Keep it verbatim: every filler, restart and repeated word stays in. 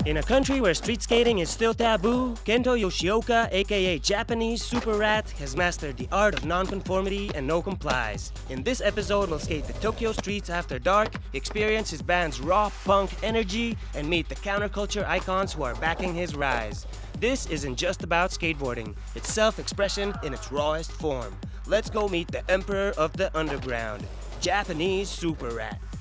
In a country where street skating is still taboo, Kento Yoshioka, aka Japanese Super Rat, has mastered the art of nonconformity and no complies. In this episode, we'll skate the Tokyo streets after dark, experience his band's raw punk energy, and meet the counterculture icons who are backing his rise. This isn't just about skateboarding, it's self-expression in its rawest form. Let's go meet the Emperor of the Underground, Japanese Super Rat.